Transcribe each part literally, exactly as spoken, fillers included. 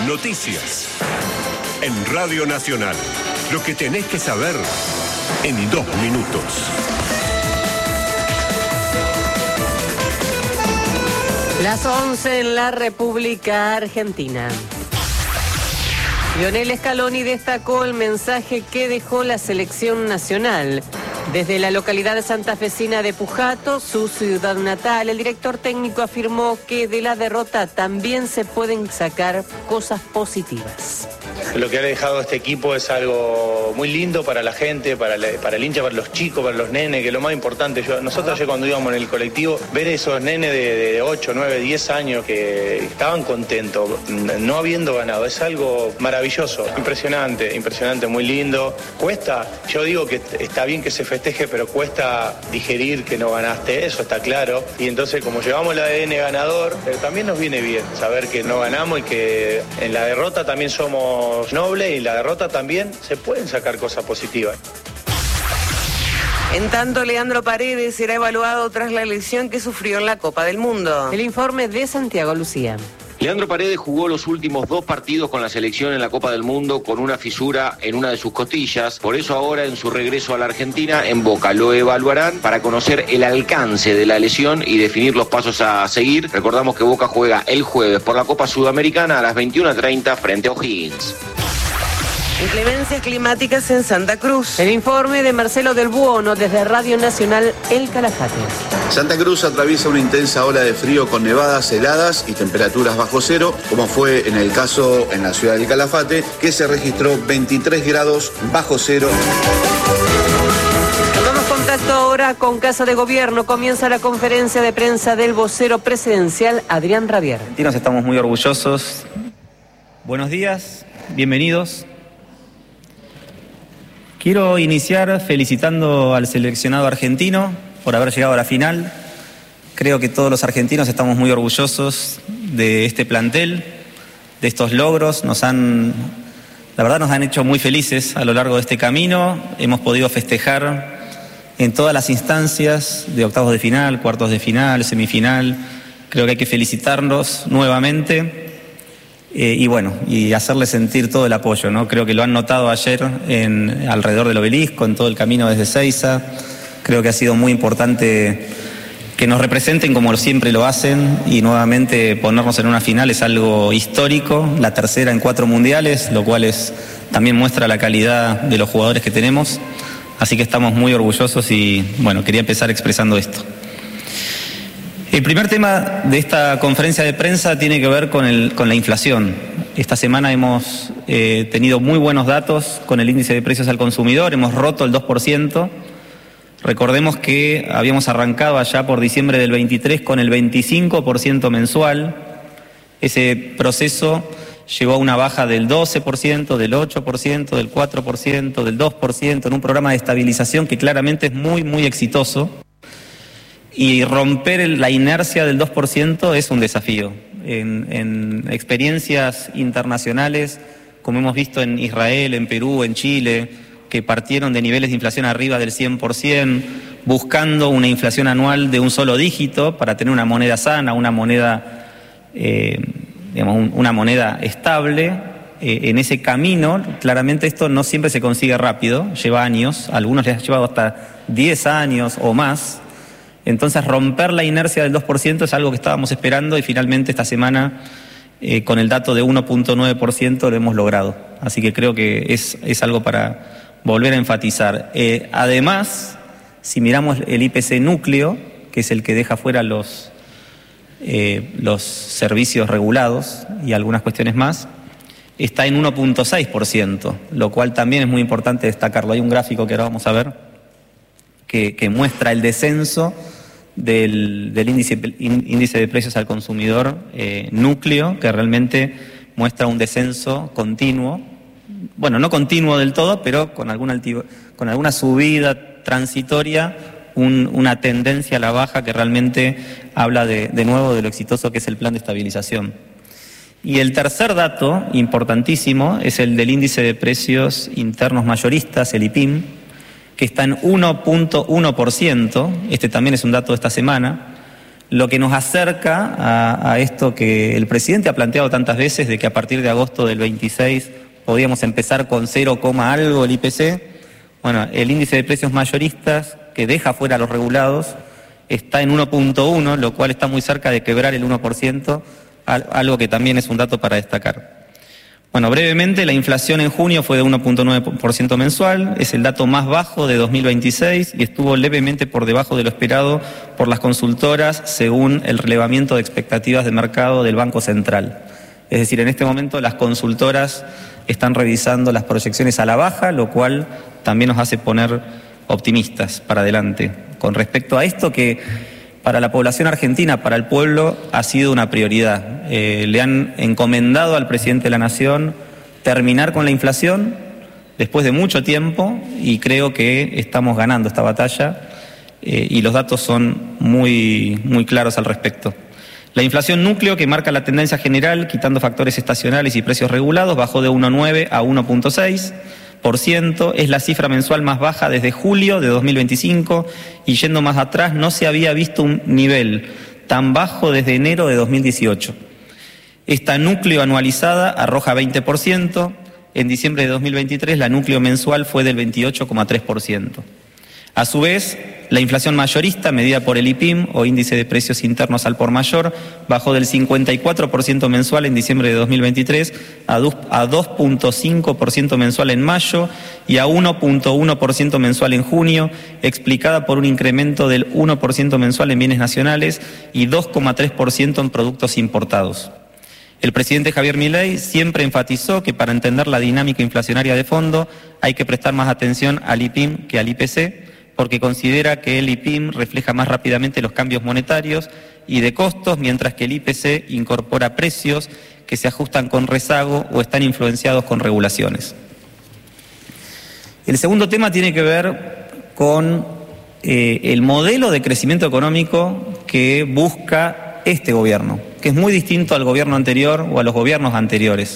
Noticias. En Radio Nacional. Lo que tenés que saber en dos minutos. Las once en la República Argentina. Lionel Scaloni destacó el mensaje que dejó la selección nacional. Desde la localidad santafesina de Pujato, su ciudad natal, el director técnico afirmó que de la derrota también se pueden sacar cosas positivas. Lo que ha dejado este equipo es algo muy lindo para la gente, para, la, para el hincha, para los chicos, para los nenes, que es lo más importante. Yo, nosotros ayer cuando íbamos en el colectivo, ver esos nenes de, de ocho, nueve, diez años que estaban contentos, no habiendo ganado, es algo maravilloso, impresionante, impresionante, muy lindo. Cuesta, yo digo que está bien que se festeje, pero cuesta digerir que no ganaste, eso está claro. Y entonces, como llevamos el A D N ganador, eh, también nos viene bien saber que no ganamos y que en la derrota también somos noble y la derrota también se pueden sacar cosas positivas. En tanto, Leandro Paredes será evaluado tras la lesión que sufrió en la Copa del Mundo. El informe de Santiago Lucía. Leandro Paredes jugó los últimos dos partidos con la selección en la Copa del Mundo con una fisura en una de sus costillas. Por eso ahora en su regreso a la Argentina, en Boca lo evaluarán para conocer el alcance de la lesión y definir los pasos a seguir. Recordamos que Boca juega el jueves por la Copa Sudamericana a las veintiuna treinta frente a O'Higgins. Inclemencias climáticas en Santa Cruz. El informe de Marcelo del Buono desde Radio Nacional El Calafate. Santa Cruz atraviesa una intensa ola de frío con nevadas, heladas y temperaturas bajo cero, como fue en el caso en la ciudad del Calafate, que se registró veintitrés grados bajo cero. Tomamos contacto ahora con Casa de Gobierno. Comienza la conferencia de prensa del vocero presidencial, Adrián Rabier. Argentinos, estamos muy orgullosos. Buenos días, bienvenidos. Quiero iniciar felicitando al seleccionado argentino por haber llegado a la final. Creo que todos los argentinos estamos muy orgullosos de este plantel, de estos logros. Nos han, la verdad nos han hecho muy felices a lo largo de este camino. Hemos podido festejar en todas las instancias de octavos de final, cuartos de final, semifinal. Creo que hay que felicitarlos nuevamente. Eh, y bueno, y hacerles sentir todo el apoyo, ¿no? Creo que lo han notado ayer en, alrededor del obelisco, en todo el camino desde Seiza. Creo que ha sido muy importante que nos representen como siempre lo hacen y nuevamente ponernos en una final es algo histórico, la tercera en cuatro mundiales, lo cual es, también muestra la calidad de los jugadores que tenemos. Así que estamos muy orgullosos y bueno, quería empezar expresando esto. El primer tema de esta conferencia de prensa tiene que ver con, el, con la inflación. Esta semana hemos eh, tenido muy buenos datos con el índice de precios al consumidor, hemos roto el dos por ciento. Recordemos que habíamos arrancado allá por diciembre del veintitrés con el veinticinco por ciento mensual. Ese proceso llegó a una baja del doce por ciento, del ocho por ciento, del cuatro por ciento, del dos por ciento, en un programa de estabilización que claramente es muy, muy exitoso. Y romper la inercia del dos por ciento es un desafío. En, en experiencias internacionales, como hemos visto en Israel, en Perú, en Chile, que partieron de niveles de inflación arriba del cien por ciento, buscando una inflación anual de un solo dígito para tener una moneda sana, una moneda, eh, digamos, un, una moneda estable. Eh, en ese camino, claramente esto no siempre se consigue rápido, lleva años, a algunos les ha llevado hasta diez años o más. Entonces romper la inercia del dos por ciento es algo que estábamos esperando y finalmente esta semana eh, con el dato de uno punto nueve por ciento lo hemos logrado. Así que creo que es, es algo para volver a enfatizar. Eh, además, si miramos el I P C núcleo, que es el que deja fuera los, eh, los servicios regulados y algunas cuestiones más, está en uno punto seis por ciento, lo cual también es muy importante destacarlo. Hay un gráfico que ahora vamos a ver que, que muestra el descenso del, del índice, índice de precios al consumidor eh, núcleo, que realmente muestra un descenso continuo, bueno, no continuo del todo, pero con alguna, altiv- con alguna subida transitoria, un, una tendencia a la baja que realmente habla de, de nuevo de lo exitoso que es el plan de estabilización. Y el tercer dato importantísimo es el del índice de precios internos mayoristas, el I P I M, que está en uno punto uno por ciento, este también es un dato de esta semana, lo que nos acerca a, a esto que el presidente ha planteado tantas veces, de que a partir de agosto del veintiséis podíamos empezar con cero, algo el I P C. Bueno, el índice de precios mayoristas, que deja fuera a los regulados, está en uno punto uno, lo cual está muy cerca de quebrar el uno por ciento, algo que también es un dato para destacar. Bueno, brevemente, la inflación en junio fue de uno punto nueve por ciento mensual, es el dato más bajo de dos mil veintiséis y estuvo levemente por debajo de lo esperado por las consultoras según el relevamiento de expectativas de mercado del Banco Central. Es decir, en este momento las consultoras están revisando las proyecciones a la baja, lo cual también nos hace poner optimistas para adelante. Con respecto a esto que para la población argentina, para el pueblo, ha sido una prioridad. Eh, le han encomendado al presidente de la Nación terminar con la inflación después de mucho tiempo y creo que estamos ganando esta batalla eh, y los datos son muy, muy claros al respecto. La inflación núcleo, que marca la tendencia general, quitando factores estacionales y precios regulados, bajó de uno punto nueve a uno punto seis por ciento, es la cifra mensual más baja desde julio de dos mil veinticinco y yendo más atrás no se había visto un nivel tan bajo desde enero de dos mil dieciocho. Esta núcleo anualizada arroja veinte por ciento, en diciembre de dos mil veintitrés la núcleo mensual fue del veintiocho coma tres por ciento. A su vez, la inflación mayorista, medida por el I P I M o índice de precios internos al por mayor, bajó del cincuenta y cuatro por ciento mensual en diciembre de dos mil veintitrés a dos punto cinco por ciento mensual en mayo y a uno punto uno por ciento mensual en junio, explicada por un incremento del uno por ciento mensual en bienes nacionales y dos coma tres por ciento en productos importados. El presidente Javier Milei siempre enfatizó que para entender la dinámica inflacionaria de fondo hay que prestar más atención al I P I M que al I P C, porque considera que el I P I M refleja más rápidamente los cambios monetarios y de costos, mientras que el I P C incorpora precios que se ajustan con rezago o están influenciados con regulaciones. El segundo tema tiene que ver con eh, el modelo de crecimiento económico que busca este gobierno, que es muy distinto al gobierno anterior o a los gobiernos anteriores.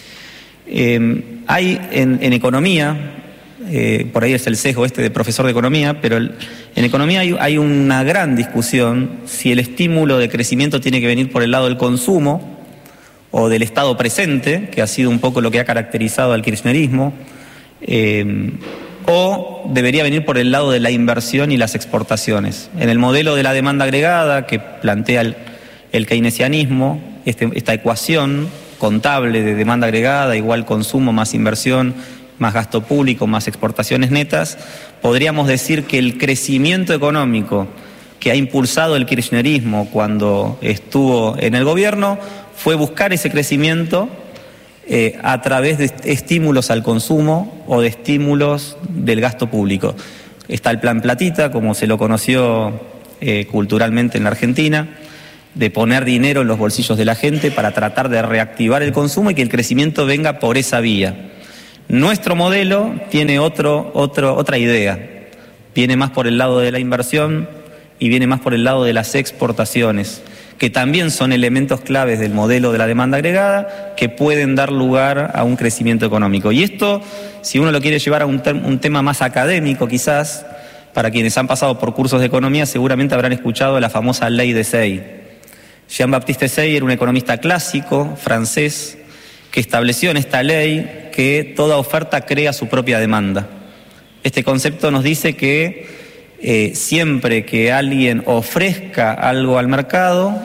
Eh, hay en, en economía... Eh, por ahí es el sesgo este de profesor de economía, pero el, en economía hay, hay una gran discusión si el estímulo de crecimiento tiene que venir por el lado del consumo o del estado presente, que ha sido un poco lo que ha caracterizado al kirchnerismo, eh, o debería venir por el lado de la inversión y las exportaciones. En el modelo de la demanda agregada que plantea el, el keynesianismo, este, esta ecuación contable de demanda agregada igual consumo más inversión más gasto público, más exportaciones netas, podríamos decir que el crecimiento económico que ha impulsado el kirchnerismo cuando estuvo en el gobierno fue buscar ese crecimiento eh, a través de estímulos al consumo o de estímulos del gasto público. Está el plan Platita, como se lo conoció eh, culturalmente en la Argentina, de poner dinero en los bolsillos de la gente para tratar de reactivar el consumo y que el crecimiento venga por esa vía. Nuestro modelo tiene otro, otro, otra idea, viene más por el lado de la inversión y viene más por el lado de las exportaciones, que también son elementos claves del modelo de la demanda agregada que pueden dar lugar a un crecimiento económico. Y esto, si uno lo quiere llevar a un, te- un tema más académico quizás, para quienes han pasado por cursos de economía seguramente habrán escuchado la famosa ley de Say. Jean-Baptiste Say era un economista clásico, francés, que estableció en esta ley que toda oferta crea su propia demanda. Este concepto nos dice que eh, siempre que alguien ofrezca algo al mercado,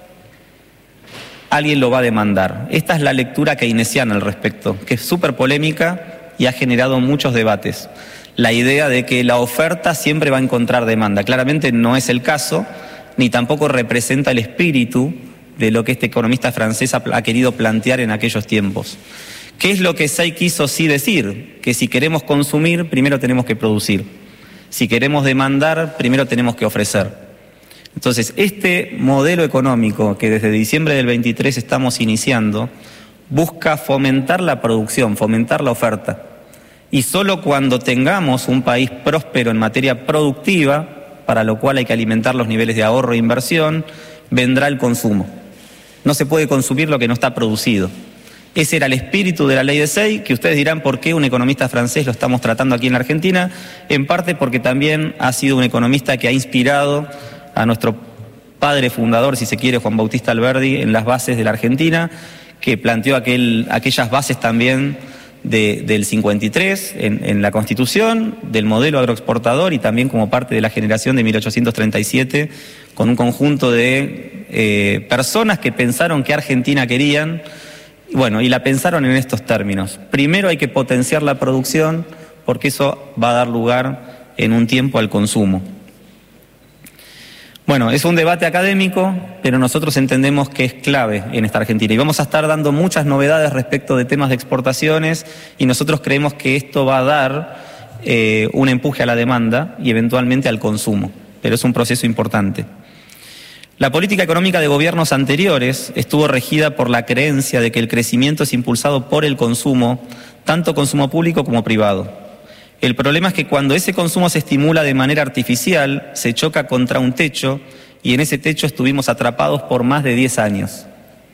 alguien lo va a demandar. Esta es la lectura keynesiana al respecto, que es súper polémica y ha generado muchos debates. La idea de que la oferta siempre va a encontrar demanda. Claramente no es el caso, ni tampoco representa el espíritu de lo que este economista francés ha, ha querido plantear en aquellos tiempos. ¿Qué es lo que Say quiso sí decir? Que si queremos consumir, primero tenemos que producir. Si queremos demandar, primero tenemos que ofrecer. Entonces, este modelo económico que desde diciembre del veintitrés estamos iniciando, busca fomentar la producción, fomentar la oferta. Y solo cuando tengamos un país próspero en materia productiva, para lo cual hay que alimentar los niveles de ahorro e inversión, vendrá el consumo. No se puede consumir lo que no está producido. Ese era el espíritu de la ley de Say, que ustedes dirán por qué un economista francés lo estamos tratando aquí en la Argentina, en parte porque también ha sido un economista que ha inspirado a nuestro padre fundador, si se quiere, Juan Bautista Alberdi, en las bases de la Argentina, que planteó aquel, aquellas bases también de, del cincuenta y tres en, en la Constitución, del modelo agroexportador y también como parte de la generación de mil ochocientos treinta y siete, con un conjunto de eh, personas que pensaron qué Argentina querían, bueno, y la pensaron en estos términos. Primero hay que potenciar la producción, porque eso va a dar lugar en un tiempo al consumo. Bueno, es un debate académico, pero nosotros entendemos que es clave en esta Argentina y vamos a estar dando muchas novedades respecto de temas de exportaciones y nosotros creemos que esto va a dar eh, un empuje a la demanda y eventualmente al consumo, pero es un proceso importante. La política económica de gobiernos anteriores estuvo regida por la creencia de que el crecimiento es impulsado por el consumo, tanto consumo público como privado. El problema es que cuando ese consumo se estimula de manera artificial, se choca contra un techo y en ese techo estuvimos atrapados por más de diez años.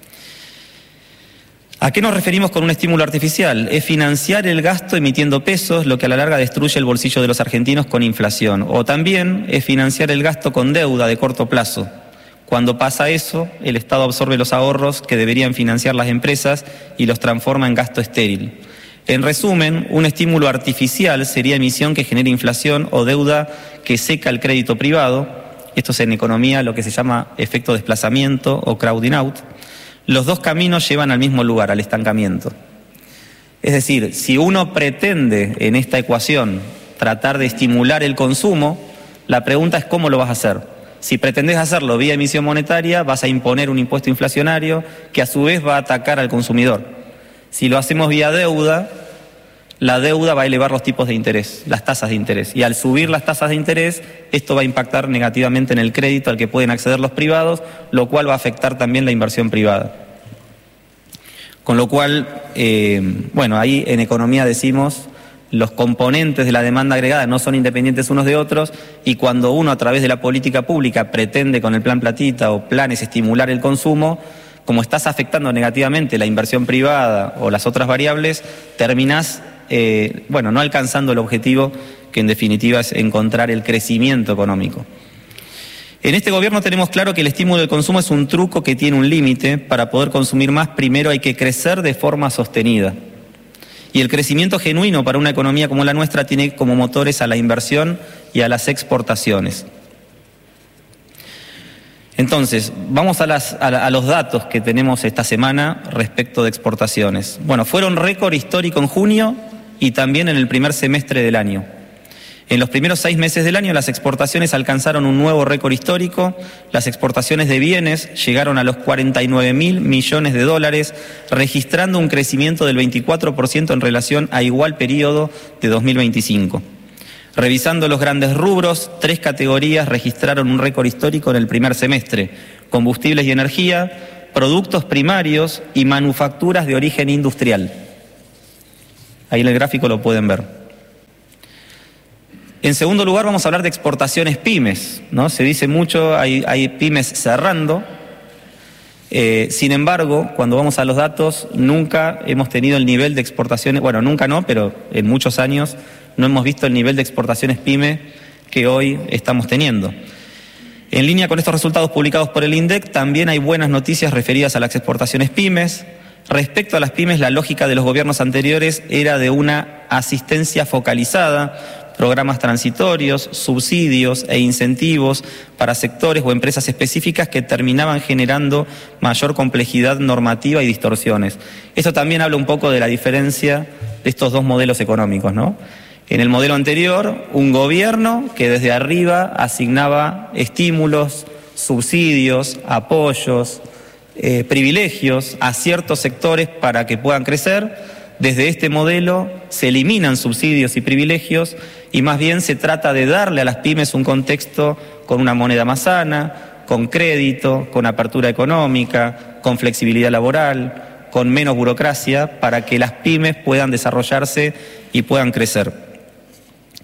¿A qué nos referimos con un estímulo artificial? Es financiar el gasto emitiendo pesos, lo que a la larga destruye el bolsillo de los argentinos con inflación. O también es financiar el gasto con deuda de corto plazo. Cuando pasa eso, el Estado absorbe los ahorros que deberían financiar las empresas y los transforma en gasto estéril. En resumen, un estímulo artificial sería emisión que genera inflación o deuda que seca el crédito privado. Esto es en economía lo que se llama efecto desplazamiento o crowding out. Los dos caminos llevan al mismo lugar, al estancamiento. Es decir, si uno pretende en esta ecuación tratar de estimular el consumo, la pregunta es cómo lo vas a hacer. Si pretendes hacerlo vía emisión monetaria, vas a imponer un impuesto inflacionario que a su vez va a atacar al consumidor. Si lo hacemos vía deuda, la deuda va a elevar los tipos de interés, las tasas de interés. Y al subir las tasas de interés, esto va a impactar negativamente en el crédito al que pueden acceder los privados, lo cual va a afectar también la inversión privada. Con lo cual, eh, bueno, ahí en economía decimos, los componentes de la demanda agregada no son independientes unos de otros y cuando uno a través de la política pública pretende con el plan Platita o planes estimular el consumo, como estás afectando negativamente la inversión privada o las otras variables, terminás, eh, bueno, no alcanzando el objetivo que en definitiva es encontrar el crecimiento económico. En este gobierno tenemos claro que el estímulo del consumo es un truco que tiene un límite. Para poder consumir más, primero hay que crecer de forma sostenida. Y el crecimiento genuino para una economía como la nuestra tiene como motores a la inversión y a las exportaciones. Entonces, vamos a, las, a, a los datos que tenemos esta semana respecto de exportaciones. Bueno, fueron récord histórico en junio y también en el primer semestre del año. En los primeros seis meses del año las exportaciones alcanzaron un nuevo récord histórico. Las exportaciones de bienes llegaron a los cuarenta y nueve mil millones de dólares, registrando un crecimiento del veinticuatro por ciento en relación a igual periodo de dos mil veinticinco. Revisando los grandes rubros, tres categorías registraron un récord histórico en el primer semestre: combustibles y energía, productos primarios y manufacturas de origen industrial. Ahí en el gráfico lo pueden ver. En segundo lugar vamos a hablar de exportaciones pymes, ¿no? Se dice mucho, hay, hay pymes cerrando. Eh, sin embargo, cuando vamos a los datos, nunca hemos tenido el nivel de exportaciones, bueno, nunca no, pero en muchos años no hemos visto el nivel de exportaciones pyme que hoy estamos teniendo. En línea con estos resultados publicados por el INDEC, también hay buenas noticias referidas a las exportaciones pymes. Respecto a las pymes, la lógica de los gobiernos anteriores era de una asistencia focalizada, programas transitorios, subsidios e incentivos para sectores o empresas específicas que terminaban generando mayor complejidad normativa y distorsiones. Esto también habla un poco de la diferencia de estos dos modelos económicos, ¿no? En el modelo anterior, un gobierno que desde arriba asignaba estímulos, subsidios, apoyos, eh, privilegios a ciertos sectores para que puedan crecer. Desde este modelo se eliminan subsidios y privilegios y más bien se trata de darle a las pymes un contexto con una moneda más sana, con crédito, con apertura económica, con flexibilidad laboral, con menos burocracia, para que las pymes puedan desarrollarse y puedan crecer.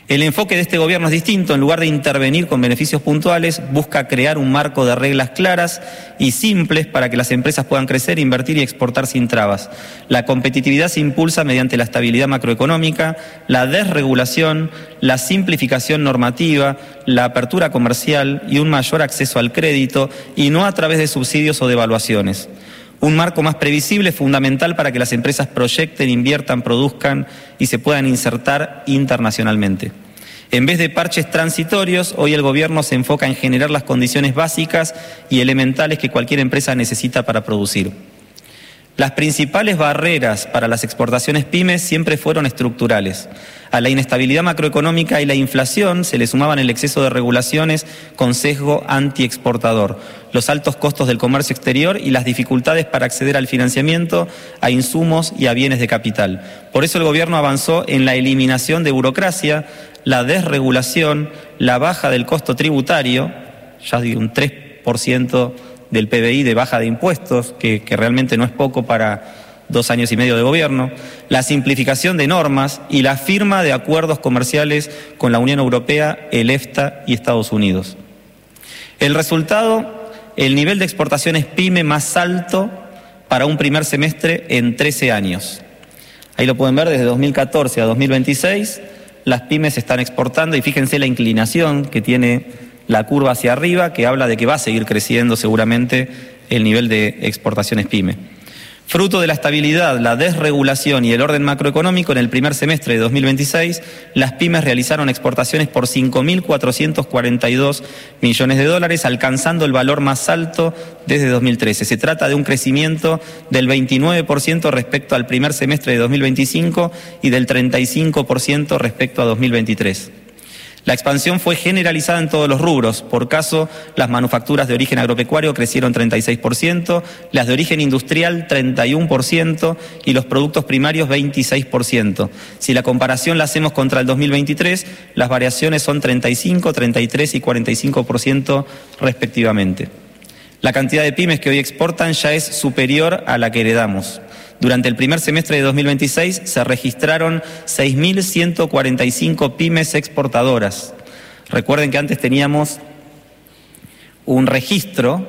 El enfoque de este gobierno es distinto. En lugar de intervenir con beneficios puntuales, busca crear un marco de reglas claras y simples para que las empresas puedan crecer, invertir y exportar sin trabas. La competitividad se impulsa mediante la estabilidad macroeconómica, la desregulación, la simplificación normativa, la apertura comercial y un mayor acceso al crédito, y no a través de subsidios o devaluaciones. Un marco más previsible es fundamental para que las empresas proyecten, inviertan, produzcan y se puedan insertar internacionalmente. En vez de parches transitorios, hoy el gobierno se enfoca en generar las condiciones básicas y elementales que cualquier empresa necesita para producir. Las principales barreras para las exportaciones pymes siempre fueron estructurales. A la inestabilidad macroeconómica y la inflación se le sumaban el exceso de regulaciones con sesgo antiexportador, los altos costos del comercio exterior y las dificultades para acceder al financiamiento, a insumos y a bienes de capital. Por eso el gobierno avanzó en la eliminación de burocracia, la desregulación, la baja del costo tributario, ya digo, un tres por ciento del P B I de baja de impuestos, que, que realmente no es poco para dos años y medio de gobierno, la simplificación de normas y la firma de acuerdos comerciales con la Unión Europea, el EFTA y Estados Unidos. El resultado, el nivel de exportaciones pyme más alto para un primer semestre en trece años. Ahí lo pueden ver desde dos mil catorce a dos mil veintiséis, las pymes están exportando y fíjense la inclinación que tiene la curva hacia arriba, que habla de que va a seguir creciendo seguramente el nivel de exportaciones pyme. Fruto de la estabilidad, la desregulación y el orden macroeconómico, en el primer semestre de dos mil veintiséis, las pymes realizaron exportaciones por cinco mil cuatrocientos cuarenta y dos millones de dólares, alcanzando el valor más alto desde dos mil trece. Se trata de un crecimiento del veintinueve por ciento respecto al primer semestre de dos mil veinticinco y del treinta y cinco por ciento respecto a dos mil veintitrés. La expansión fue generalizada en todos los rubros. Por caso, las manufacturas de origen agropecuario crecieron treinta y seis por ciento, las de origen industrial treinta y uno por ciento y los productos primarios veintiséis por ciento. Si la comparación la hacemos contra el dos mil veintitrés, las variaciones son treinta y cinco, treinta y tres y cuarenta y cinco por ciento respectivamente. La cantidad de pymes que hoy exportan ya es superior a la que heredamos. Durante el primer semestre de dos mil veintiséis se registraron seis mil ciento cuarenta y cinco pymes exportadoras. Recuerden que antes teníamos un registro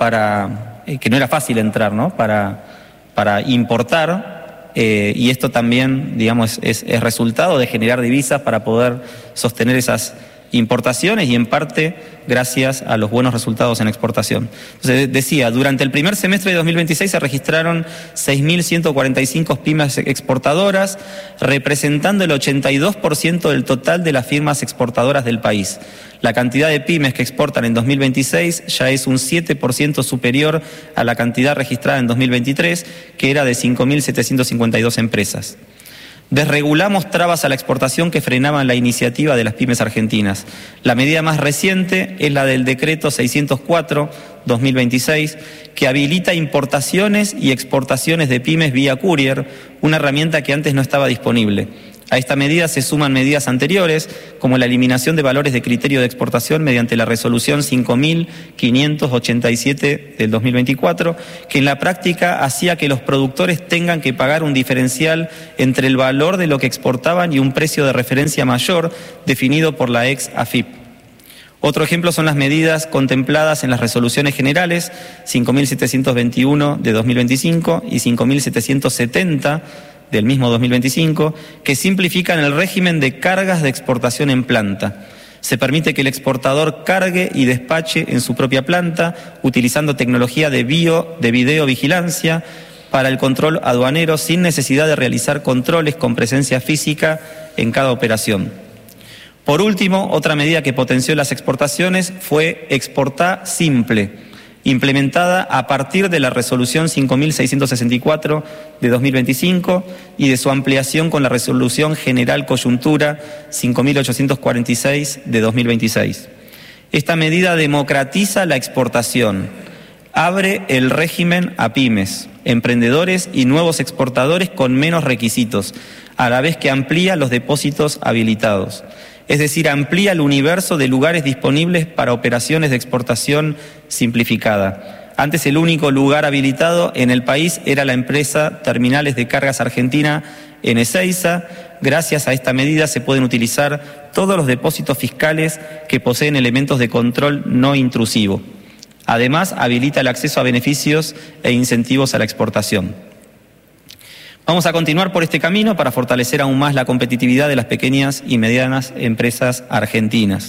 para eh, que no era fácil entrar, ¿no? Para, para importar, eh, y esto también, digamos, es, es resultado de generar divisas para poder sostener esas importaciones y en parte gracias a los buenos resultados en exportación. Entonces, decía, durante el primer semestre de dos mil veintiséis se registraron seis mil ciento cuarenta y cinco pymes exportadoras, representando el ochenta y dos por ciento del total de las firmas exportadoras del país. La cantidad de pymes que exportan en dos mil veintiséis ya es un siete por ciento superior a la cantidad registrada en dos mil veintitrés, que era de cinco mil setecientas cincuenta y dos empresas. Desregulamos trabas a la exportación que frenaban la iniciativa de las pymes argentinas. La medida más reciente es la del decreto seiscientos cuatro barra dos mil veintiséis, que habilita importaciones y exportaciones de pymes vía courier, una herramienta que antes no estaba disponible. A esta medida se suman medidas anteriores, como la eliminación de valores de criterio de exportación mediante la resolución cinco mil quinientos ochenta y siete del dos mil veinticuatro, que en la práctica hacía que los productores tengan que pagar un diferencial entre el valor de lo que exportaban y un precio de referencia mayor definido por la ex A F I P. Otro ejemplo son las medidas contempladas en las resoluciones generales cinco mil setecientos veintiuno de dos mil veinticinco y cinco mil setecientos setenta del mismo dos mil veinticinco, que simplifican el régimen de cargas de exportación en planta. Se permite que el exportador cargue y despache en su propia planta, utilizando tecnología de, bio, de videovigilancia para el control aduanero, sin necesidad de realizar controles con presencia física en cada operación. Por último, otra medida que potenció las exportaciones fue Exportá Simple, implementada a partir de la resolución cinco mil seiscientos sesenta y cuatro de dos mil veinticinco y de su ampliación con la resolución general coyuntura cinco mil ochocientos cuarenta y seis de dos mil veintiséis. Esta medida democratiza la exportación, abre el régimen a pymes, emprendedores y nuevos exportadores con menos requisitos, a la vez que amplía los depósitos habilitados. Es decir, amplía el universo de lugares disponibles para operaciones de exportación simplificada. Antes el único lugar habilitado en el país era la empresa Terminales de Cargas Argentina en Ezeiza, gracias a esta medida se pueden utilizar todos los depósitos fiscales que poseen elementos de control no intrusivo. Además, habilita el acceso a beneficios e incentivos a la exportación. Vamos a continuar por este camino para fortalecer aún más la competitividad de las pequeñas y medianas empresas argentinas.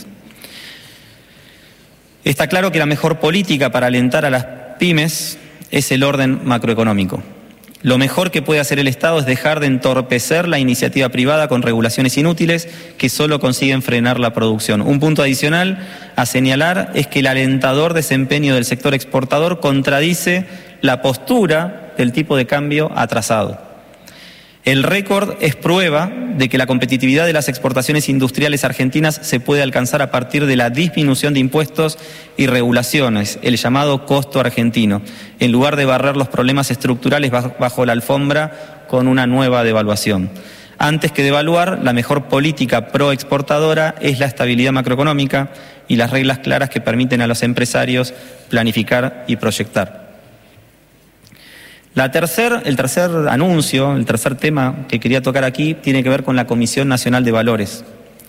Está claro que la mejor política para alentar a las pymes es el orden macroeconómico. Lo mejor que puede hacer el Estado es dejar de entorpecer la iniciativa privada con regulaciones inútiles que solo consiguen frenar la producción. Un punto adicional a señalar es que el alentador desempeño del sector exportador contradice la postura del tipo de cambio atrasado. El récord es prueba de que la competitividad de las exportaciones industriales argentinas se puede alcanzar a partir de la disminución de impuestos y regulaciones, el llamado costo argentino, en lugar de barrer los problemas estructurales bajo la alfombra con una nueva devaluación. Antes que devaluar, la mejor política proexportadora es la estabilidad macroeconómica y las reglas claras que permiten a los empresarios planificar y proyectar. La tercer, el tercer anuncio, el tercer tema que quería tocar aquí tiene que ver con la Comisión Nacional de Valores.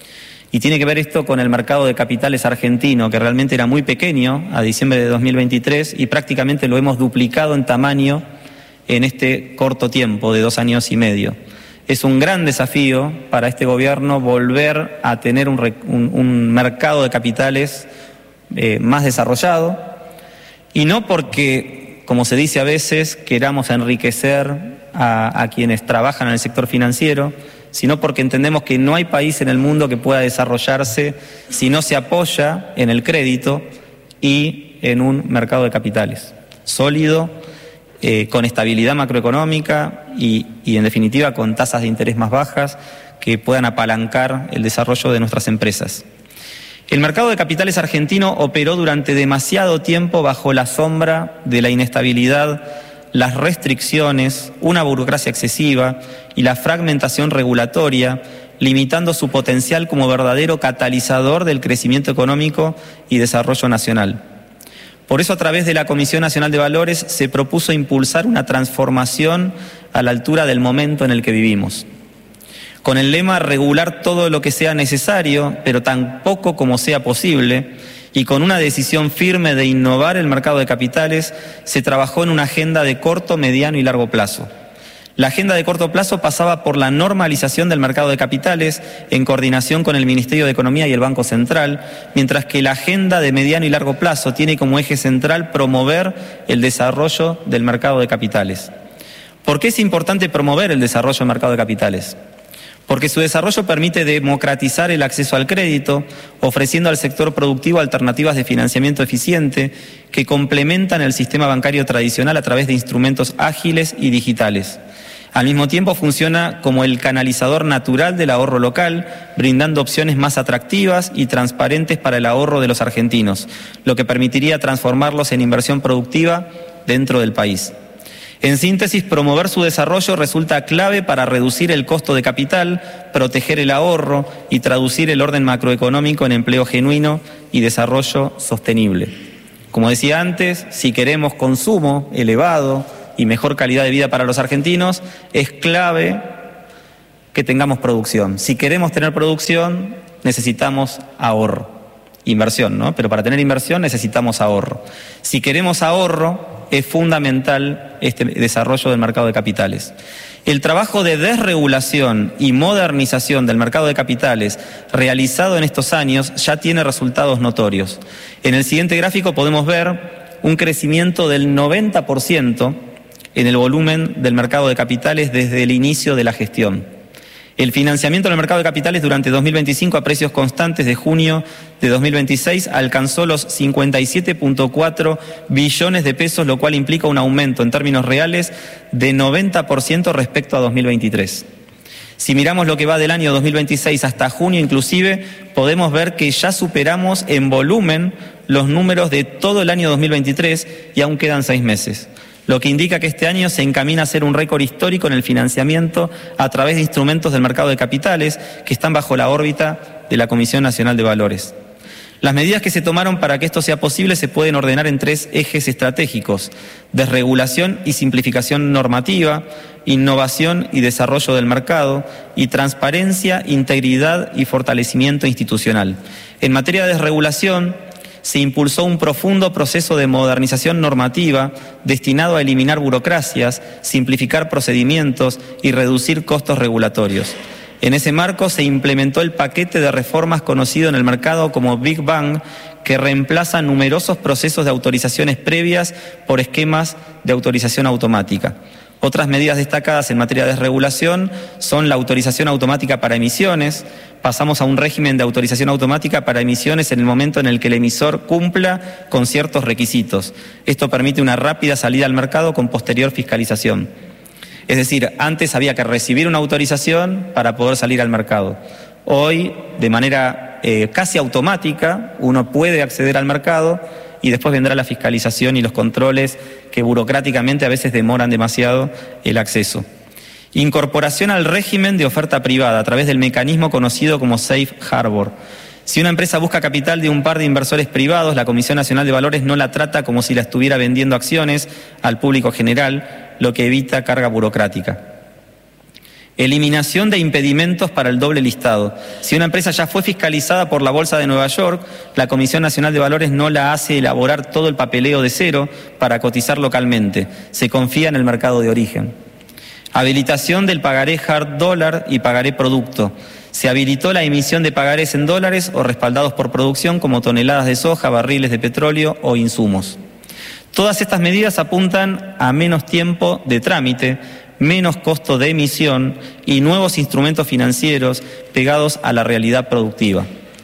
Y tiene que ver esto con el mercado de capitales argentino, que realmente era muy pequeño a diciembre de dos mil veintitrés y prácticamente lo hemos duplicado en tamaño en este corto tiempo de dos años y medio. Es un gran desafío para este gobierno volver a tener un, un, un mercado de capitales eh, más desarrollado, y no porque, como se dice a veces, queramos enriquecer a, a quienes trabajan en el sector financiero, sino porque entendemos que no hay país en el mundo que pueda desarrollarse si no se apoya en el crédito y en un mercado de capitales sólido, eh, con estabilidad macroeconómica y, y, en definitiva, con tasas de interés más bajas que puedan apalancar el desarrollo de nuestras empresas. El mercado de capitales argentino operó durante demasiado tiempo bajo la sombra de la inestabilidad, las restricciones, una burocracia excesiva y la fragmentación regulatoria, limitando su potencial como verdadero catalizador del crecimiento económico y desarrollo nacional. Por eso, a través de la Comisión Nacional de Valores se propuso impulsar una transformación a la altura del momento en el que vivimos, con el lema regular todo lo que sea necesario, pero tan poco como sea posible, y con una decisión firme de innovar el mercado de capitales, se trabajó en una agenda de corto, mediano y largo plazo. La agenda de corto plazo pasaba por la normalización del mercado de capitales en coordinación con el Ministerio de Economía y el Banco Central, mientras que la agenda de mediano y largo plazo tiene como eje central promover el desarrollo del mercado de capitales. ¿Por qué es importante promover el desarrollo del mercado de capitales? Porque su desarrollo permite democratizar el acceso al crédito, ofreciendo al sector productivo alternativas de financiamiento eficiente que complementan el sistema bancario tradicional a través de instrumentos ágiles y digitales. Al mismo tiempo funciona como el canalizador natural del ahorro local, brindando opciones más atractivas y transparentes para el ahorro de los argentinos, lo que permitiría transformarlos en inversión productiva dentro del país. En síntesis, promover su desarrollo resulta clave para reducir el costo de capital, proteger el ahorro y traducir el orden macroeconómico en empleo genuino y desarrollo sostenible. Como decía antes, si queremos consumo elevado y mejor calidad de vida para los argentinos, es clave que tengamos producción. Si queremos tener producción, necesitamos ahorro. Inversión, ¿no? Pero para tener inversión necesitamos ahorro. Si queremos ahorro, es fundamental este desarrollo del mercado de capitales. El trabajo de desregulación y modernización del mercado de capitales realizado en estos años ya tiene resultados notorios. En el siguiente gráfico podemos ver un crecimiento del noventa por ciento en el volumen del mercado de capitales desde el inicio de la gestión. El financiamiento en el mercado de capitales durante dos mil veinticinco a precios constantes de junio de dos mil veintiséis alcanzó los cincuenta y siete punto cuatro billones de pesos, lo cual implica un aumento en términos reales de noventa por ciento respecto a dos mil veintitrés. Si miramos lo que va del año dos mil veintiséis hasta junio inclusive, podemos ver que ya superamos en volumen los números de todo el año dos mil veintitrés y aún quedan seis meses. Lo que indica que este año se encamina a ser un récord histórico en el financiamiento a través de instrumentos del mercado de capitales que están bajo la órbita de la Comisión Nacional de Valores. Las medidas que se tomaron para que esto sea posible se pueden ordenar en tres ejes estratégicos: desregulación y simplificación normativa, innovación y desarrollo del mercado, y transparencia, integridad y fortalecimiento institucional. En materia de desregulación, se impulsó un profundo proceso de modernización normativa destinado a eliminar burocracias, simplificar procedimientos y reducir costos regulatorios. En ese marco se implementó el paquete de reformas conocido en el mercado como Big Bang, que reemplaza numerosos procesos de autorizaciones previas por esquemas de autorización automática. Otras medidas destacadas en materia de desregulación son la autorización automática para emisiones. Pasamos a un régimen de autorización automática para emisiones en el momento en el que el emisor cumpla con ciertos requisitos. Esto permite una rápida salida al mercado con posterior fiscalización. Es decir, antes había que recibir una autorización para poder salir al mercado. Hoy, de manera eh, casi automática, uno puede acceder al mercado y después vendrá la fiscalización y los controles que burocráticamente a veces demoran demasiado el acceso. Incorporación al régimen de oferta privada a través del mecanismo conocido como Safe Harbor. Si una empresa busca capital de un par de inversores privados, la Comisión Nacional de Valores no la trata como si la estuviera vendiendo acciones al público general, lo que evita carga burocrática. Eliminación de impedimentos para el doble listado. Si una empresa ya fue fiscalizada por la Bolsa de Nueva York, la Comisión Nacional de Valores no la hace elaborar todo el papeleo de cero para cotizar localmente. Se confía en el mercado de origen. Habilitación del pagaré hard dólar y pagaré producto. Se habilitó la emisión de pagarés en dólares o respaldados por producción como toneladas de soja, barriles de petróleo o insumos. Todas estas medidas apuntan a menos tiempo de trámite, menos costo de emisión y nuevos instrumentos financieros pegados a la realidad productiva.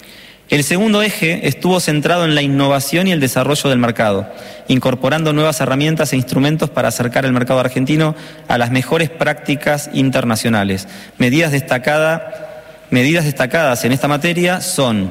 El segundo eje estuvo centrado en la innovación y el desarrollo del mercado, incorporando nuevas herramientas e instrumentos para acercar el mercado argentino a las mejores prácticas internacionales. Medidas destacadas, medidas destacadas en esta materia son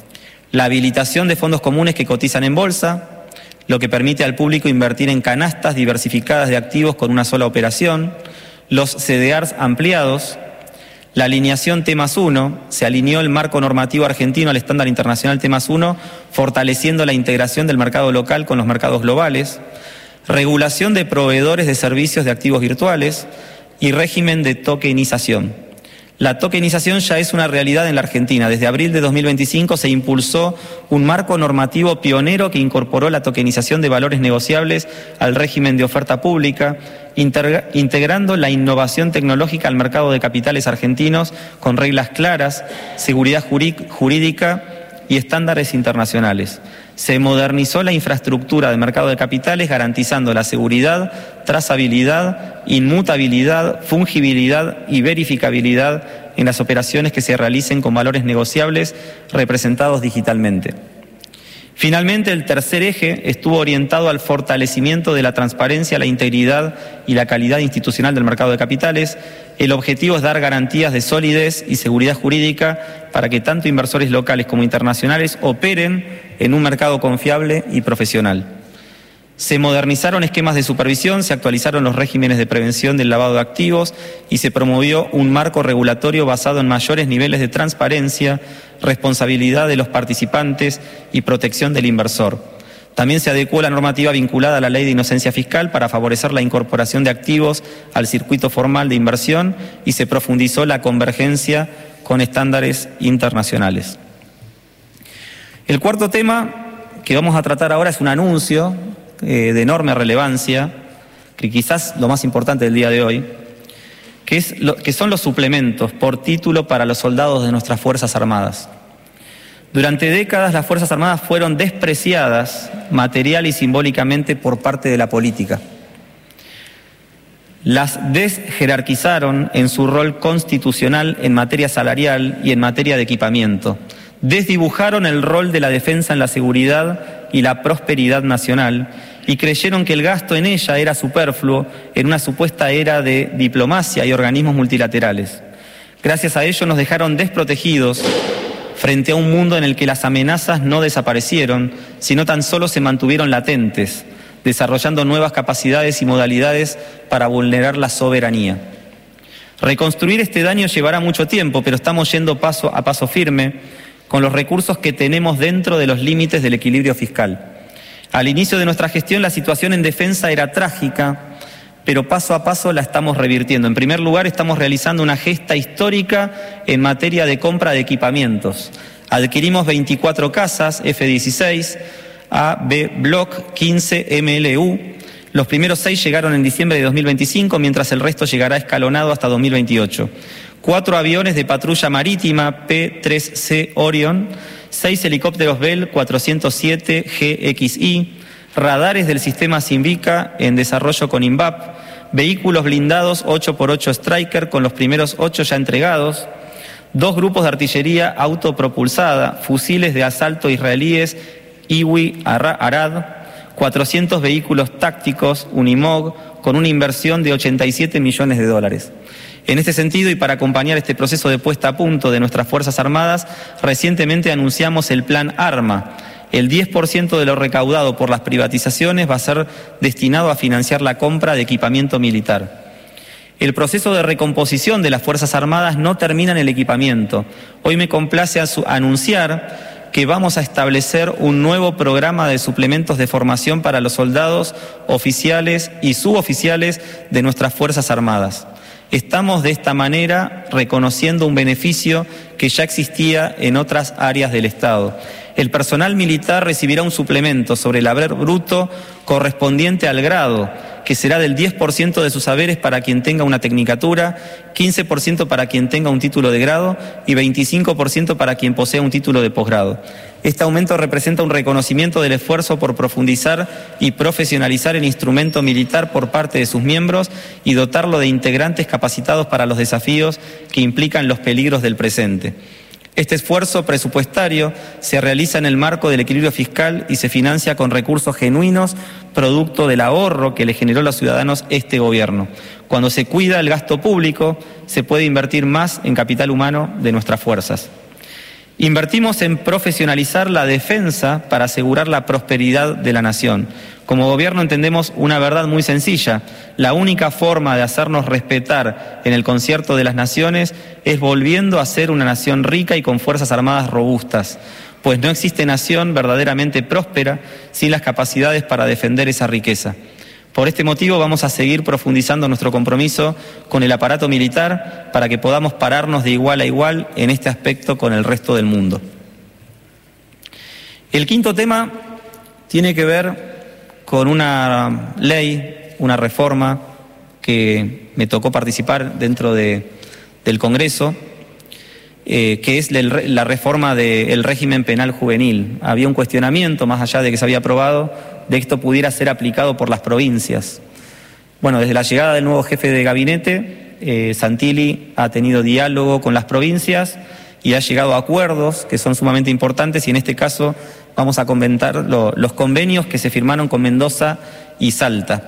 la habilitación de fondos comunes que cotizan en bolsa, lo que permite al público invertir en canastas diversificadas de activos con una sola operación, los C D Rs ampliados, la alineación T más uno, se alineó el marco normativo argentino al estándar internacional T más uno, fortaleciendo la integración del mercado local con los mercados globales, regulación de proveedores de servicios de activos virtuales y régimen de tokenización. La tokenización ya es una realidad en la Argentina. Desde abril de dos mil veinticinco se impulsó un marco normativo pionero que incorporó la tokenización de valores negociables al régimen de oferta pública, integrando la innovación tecnológica al mercado de capitales argentinos con reglas claras, seguridad jurídica y estándares internacionales. Se modernizó la infraestructura del mercado de capitales garantizando la seguridad, trazabilidad, inmutabilidad, fungibilidad y verificabilidad en las operaciones que se realicen con valores negociables representados digitalmente. Finalmente, el tercer eje estuvo orientado al fortalecimiento de la transparencia, la integridad y la calidad institucional del mercado de capitales. El objetivo es dar garantías de solidez y seguridad jurídica para que tanto inversores locales como internacionales operen en un mercado confiable y profesional. Se modernizaron esquemas de supervisión, se actualizaron los regímenes de prevención del lavado de activos y se promovió un marco regulatorio basado en mayores niveles de transparencia, responsabilidad de los participantes y protección del inversor. También se adecuó la normativa vinculada a la ley de inocencia fiscal para favorecer la incorporación de activos al circuito formal de inversión y se profundizó la convergencia con estándares internacionales. El cuarto tema que vamos a tratar ahora es un anuncio eh, de enorme relevancia, que quizás lo más importante del día de hoy, que, es lo, que son los suplementos por título para los soldados de nuestras Fuerzas Armadas. Durante décadas las Fuerzas Armadas fueron despreciadas material y simbólicamente por parte de la política. Las desjerarquizaron en su rol constitucional en materia salarial y en materia de equipamiento. Desdibujaron el rol de la defensa en la seguridad y la prosperidad nacional y creyeron que el gasto en ella era superfluo en una supuesta era de diplomacia y organismos multilaterales. Gracias a ello nos dejaron desprotegidos frente a un mundo en el que las amenazas no desaparecieron, sino tan solo se mantuvieron latentes, desarrollando nuevas capacidades y modalidades para vulnerar la soberanía. Reconstruir este daño llevará mucho tiempo, pero estamos yendo paso a paso firme con los recursos que tenemos dentro de los límites del equilibrio fiscal. Al inicio de nuestra gestión la situación en defensa era trágica, pero paso a paso la estamos revirtiendo. En primer lugar, estamos realizando una gesta histórica en materia de compra de equipamientos. Adquirimos veinticuatro casas F dieciséis, A B Block quince M L U. Los primeros seis llegaron en diciembre de dos mil veinticinco, mientras el resto llegará escalonado hasta dos mil veintiocho. Cuatro aviones de patrulla marítima P tres C Orion, seis helicópteros Bell cuatrocientos siete G X I, radares del sistema Simbica en desarrollo con INVAP, vehículos blindados ocho por ocho Striker con los primeros ocho ya entregados, dos grupos de artillería autopropulsada, fusiles de asalto israelíes Iwi Arad, cuatrocientos vehículos tácticos Unimog con una inversión de ochenta y siete millones de dólares. En este sentido, y para acompañar este proceso de puesta a punto de nuestras Fuerzas Armadas, recientemente anunciamos el Plan ARMA. El diez por ciento de lo recaudado por las privatizaciones va a ser destinado a financiar la compra de equipamiento militar. El proceso de recomposición de las Fuerzas Armadas no termina en el equipamiento. Hoy me complace anunciar que vamos a establecer un nuevo programa de suplementos de formación para los soldados, oficiales y suboficiales de nuestras Fuerzas Armadas. Estamos de esta manera reconociendo un beneficio que ya existía en otras áreas del Estado. El personal militar recibirá un suplemento sobre el haber bruto correspondiente al grado, que será del diez por ciento de sus saberes para quien tenga una tecnicatura, quince por ciento para quien tenga un título de grado y veinticinco por ciento para quien posea un título de posgrado. Este aumento representa un reconocimiento del esfuerzo por profundizar y profesionalizar el instrumento militar por parte de sus miembros y dotarlo de integrantes capacitados para los desafíos que implican los peligros del presente. Este esfuerzo presupuestario se realiza en el marco del equilibrio fiscal y se financia con recursos genuinos, producto del ahorro que le generó a los ciudadanos este gobierno. Cuando se cuida el gasto público, se puede invertir más en capital humano de nuestras fuerzas. Invertimos en profesionalizar la defensa para asegurar la prosperidad de la nación. Como gobierno entendemos una verdad muy sencilla: la única forma de hacernos respetar en el concierto de las naciones es volviendo a ser una nación rica y con fuerzas armadas robustas, pues no existe nación verdaderamente próspera sin las capacidades para defender esa riqueza. Por este motivo vamos a seguir profundizando nuestro compromiso con el aparato militar para que podamos pararnos de igual a igual en este aspecto con el resto del mundo. El quinto tema tiene que ver con una ley, una reforma que me tocó participar dentro de, del Congreso, eh, que es la reforma del régimen penal juvenil. Había un cuestionamiento, más allá de que se había aprobado, de que esto pudiera ser aplicado por las provincias. Bueno, desde la llegada del nuevo jefe de gabinete, eh, Santilli ha tenido diálogo con las provincias y ha llegado a acuerdos que son sumamente importantes, y en este caso vamos a comentar lo, los convenios que se firmaron con Mendoza y Salta.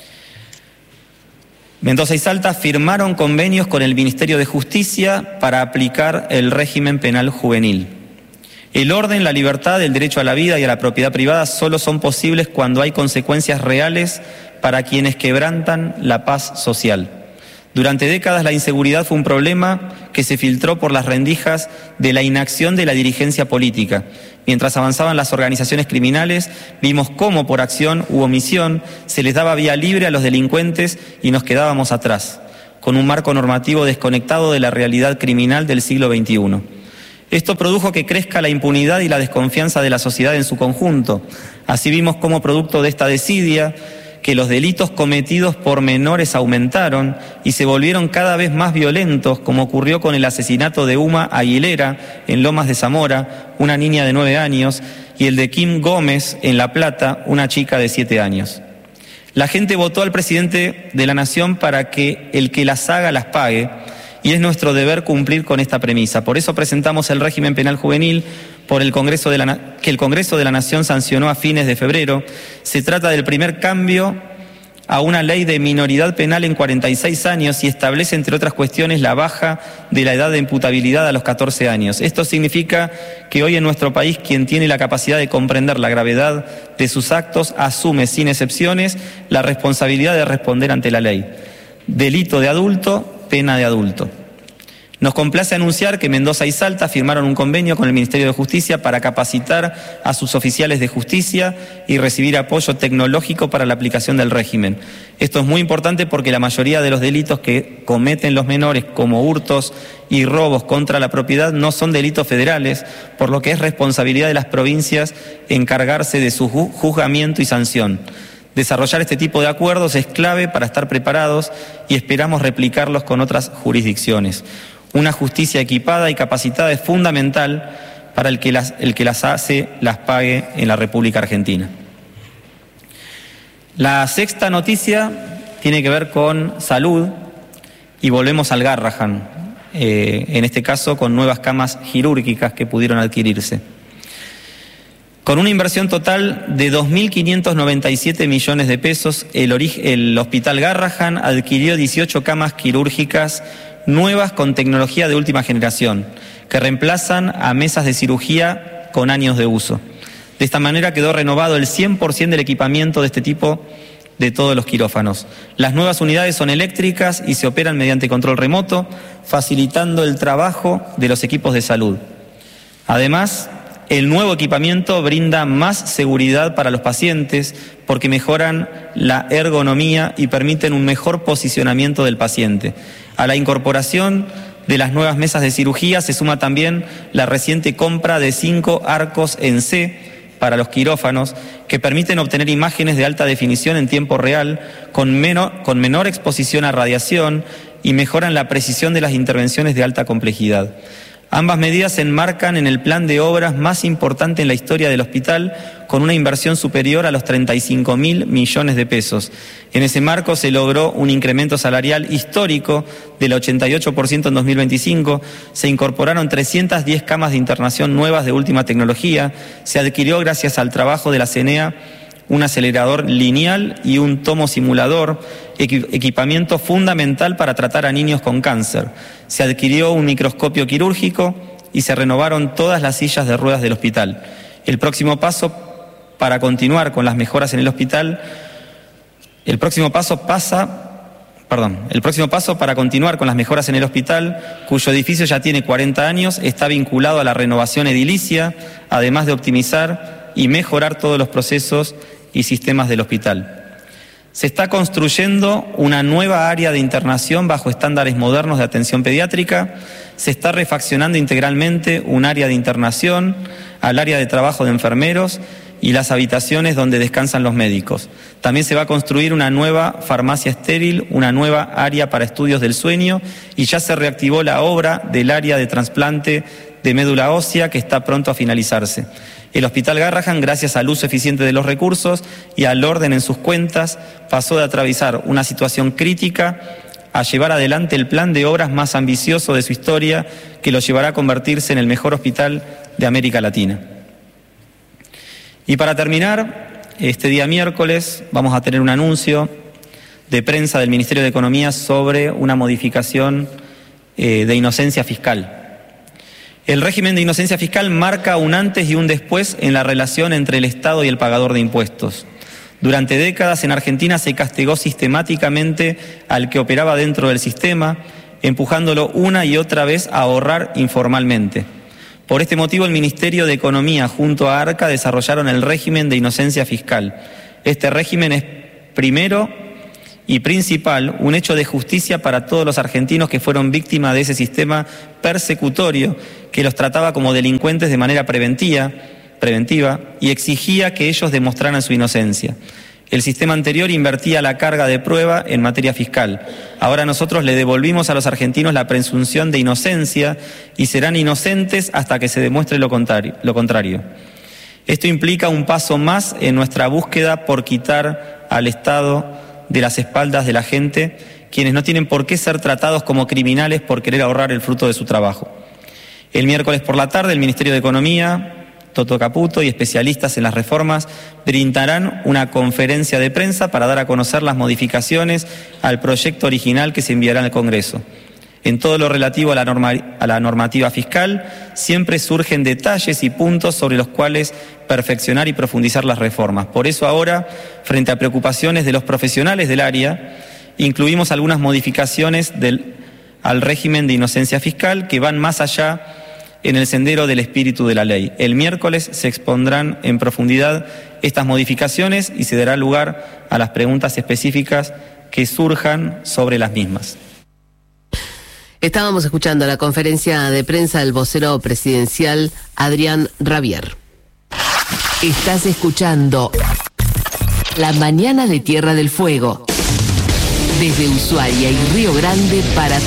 Mendoza y Salta firmaron convenios con el Ministerio de Justicia para aplicar el régimen penal juvenil. El orden, la libertad, el derecho a la vida y a la propiedad privada solo son posibles cuando hay consecuencias reales para quienes quebrantan la paz social. Durante décadas la inseguridad fue un problema que se filtró por las rendijas de la inacción de la dirigencia política. Mientras avanzaban las organizaciones criminales, vimos cómo por acción u omisión se les daba vía libre a los delincuentes y nos quedábamos atrás, con un marco normativo desconectado de la realidad criminal del siglo veintiuno. Esto produjo que crezca la impunidad y la desconfianza de la sociedad en su conjunto. Así vimos cómo, producto de esta desidia, que los delitos cometidos por menores aumentaron y se volvieron cada vez más violentos, como ocurrió con el asesinato de Uma Aguilera en Lomas de Zamora, una niña de nueve años, y el de Kim Gómez en La Plata, una chica de siete años. La gente votó al presidente de la Nación para que el que las haga las pague, y es nuestro deber cumplir con esta premisa. Por eso presentamos el régimen penal juvenil por el Congreso de la, que el Congreso de la Nación sancionó a fines de febrero. Se trata del primer cambio a una ley de minoridad penal en cuarenta y seis años y establece, entre otras cuestiones, la baja de la edad de imputabilidad a los catorce años. Esto significa que hoy en nuestro país quien tiene la capacidad de comprender la gravedad de sus actos asume sin excepciones la responsabilidad de responder ante la ley. Delito de adulto, pena de adulto. Nos complace anunciar que Mendoza y Salta firmaron un convenio con el Ministerio de Justicia para capacitar a sus oficiales de justicia y recibir apoyo tecnológico para la aplicación del régimen. Esto es muy importante porque la mayoría de los delitos que cometen los menores, como hurtos y robos contra la propiedad, no son delitos federales, por lo que es responsabilidad de las provincias encargarse de su juzgamiento y sanción. Desarrollar este tipo de acuerdos es clave para estar preparados y esperamos replicarlos con otras jurisdicciones. Una justicia equipada y capacitada es fundamental para el que las, el que las hace, las pague en la República Argentina. La sexta noticia tiene que ver con salud y volvemos al Garrahan, eh, en este caso con nuevas camas quirúrgicas que pudieron adquirirse. Con una inversión total de dos mil quinientos noventa y siete millones de pesos, el, el Hospital Garrahan adquirió dieciocho camas quirúrgicas nuevas con tecnología de última generación, que reemplazan a mesas de cirugía con años de uso. De esta manera quedó renovado el cien por ciento del equipamiento de este tipo de todos los quirófanos. Las nuevas unidades son eléctricas y se operan mediante control remoto, facilitando el trabajo de los equipos de salud. Además, el nuevo equipamiento brinda más seguridad para los pacientes porque mejoran la ergonomía y permiten un mejor posicionamiento del paciente. A la incorporación de las nuevas mesas de cirugía se suma también la reciente compra de cinco arcos en C para los quirófanos que permiten obtener imágenes de alta definición en tiempo real con menor, con menor exposición a radiación y mejoran la precisión de las intervenciones de alta complejidad. Ambas medidas se enmarcan en el plan de obras más importante en la historia del hospital, con una inversión superior a los treinta y cinco mil millones de pesos. En ese marco se logró un incremento salarial histórico del ochenta y ocho por ciento en dos mil veinticinco, se incorporaron trescientas diez camas de internación nuevas de última tecnología, se adquirió gracias al trabajo de la C N E A un acelerador lineal y un tomo simulador, equipamiento fundamental para tratar a niños con cáncer. Se adquirió un microscopio quirúrgico y se renovaron todas las sillas de ruedas del hospital. El próximo paso para continuar con las mejoras en el hospital, el próximo paso pasa... Perdón, el próximo paso para continuar con las mejoras en el hospital, cuyo edificio ya tiene cuarenta años, está vinculado a la renovación edilicia, además de optimizar y mejorar todos los procesos y sistemas del hospital. Se está construyendo una nueva área de internación bajo estándares modernos de atención pediátrica, se está refaccionando integralmente un área de internación al área de trabajo de enfermeros y las habitaciones donde descansan los médicos. También se va a construir una nueva farmacia estéril, una nueva área para estudios del sueño y ya se reactivó la obra del área de trasplante de médula ósea que está pronto a finalizarse. El Hospital Garrahan, gracias al uso eficiente de los recursos y al orden en sus cuentas, pasó de atravesar una situación crítica a llevar adelante el plan de obras más ambicioso de su historia, que lo llevará a convertirse en el mejor hospital de América Latina. Y para terminar, este día miércoles vamos a tener un anuncio de prensa del Ministerio de Economía sobre una modificación eh, de inocencia fiscal. El régimen de inocencia fiscal marca un antes y un después en la relación entre el Estado y el pagador de impuestos. Durante décadas en Argentina se castigó sistemáticamente al que operaba dentro del sistema, empujándolo una y otra vez a ahorrar informalmente. Por este motivo el Ministerio de Economía junto a ARCA desarrollaron el régimen de inocencia fiscal. Este régimen es primero y principal un hecho de justicia para todos los argentinos que fueron víctimas de ese sistema persecutorio que los trataba como delincuentes de manera preventiva, preventiva y exigía que ellos demostraran su inocencia. El sistema anterior invertía la carga de prueba en materia fiscal. Ahora nosotros le devolvimos a los argentinos la presunción de inocencia y serán inocentes hasta que se demuestre lo contrario. Lo contrario. Esto implica un paso más en nuestra búsqueda por quitar al Estado de las espaldas de la gente, quienes no tienen por qué ser tratados como criminales por querer ahorrar el fruto de su trabajo. El miércoles por la tarde el Ministerio de Economía, Toto Caputo y especialistas en las reformas brindarán una conferencia de prensa para dar a conocer las modificaciones al proyecto original que se enviará al Congreso. En todo lo relativo a la, norma, a la normativa fiscal, siempre surgen detalles y puntos sobre los cuales perfeccionar y profundizar las reformas. Por eso ahora, frente a preocupaciones de los profesionales del área, incluimos algunas modificaciones del al régimen de inocencia fiscal que van más allá en el sendero del espíritu de la ley. El miércoles se expondrán en profundidad estas modificaciones y se dará lugar a las preguntas específicas que surjan sobre las mismas. Estábamos escuchando la conferencia de prensa del vocero presidencial Adrián Rabier. Estás escuchando La Mañana de Tierra del Fuego. Desde Ushuaia y Río Grande para